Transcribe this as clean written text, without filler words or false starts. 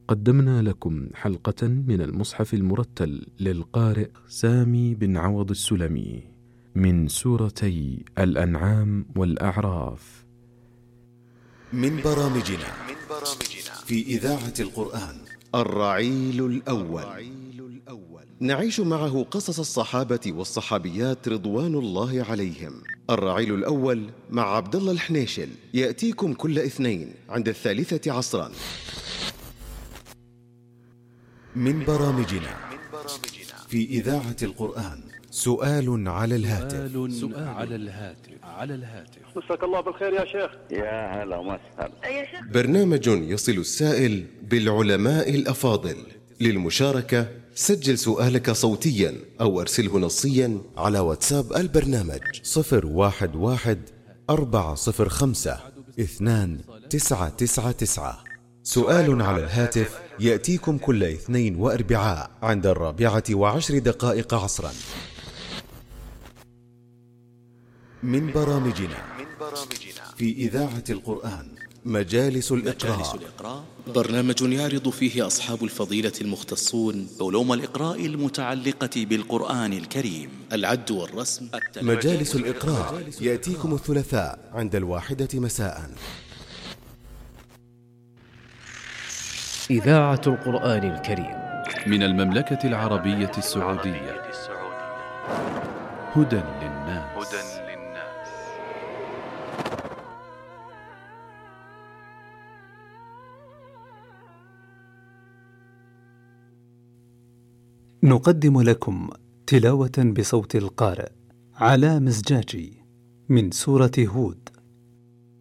قدمنا لكم حلقة من المصحف المرتل للقارئ سامي بن عوض السلمي من سورتي الأنعام والأعراف. من برامجنا في إذاعة القرآن الرعيل الأول، نعيش معه قصص الصحابة والصحابيات رضوان الله عليهم. الرعيل الأول مع عبد الله الحنيشل يأتيكم كل اثنين عند 3 عصرا. من برامجنا في إذاعة القرآن سؤال على الهاتف. مساك الله بالخير يا شيخ. يا هلا وسهلا. برنامج يصل السائل بالعلماء الأفاضل. للمشاركة سجل سؤالك صوتيا أو أرسله نصيا على واتساب البرنامج 011-405-2999. سؤال على الهاتف يأتيكم كل اثنين وأربعاء عند 4:10 عصرا. من برامجنا في إذاعة القرآن مجالس الإقراء، برنامج يعرض فيه أصحاب الفضيلة المختصون علوم الإقراء المتعلقة بالقرآن الكريم، العد والرسم. مجالس الإقراء يأتيكم الثلاثاء عند 1 مساء. إذاعة القرآن الكريم من المملكة العربية السعودية. هدى للناس. نقدم لكم تلاوة بصوت القارئ علاء مزجاجي من سورة هود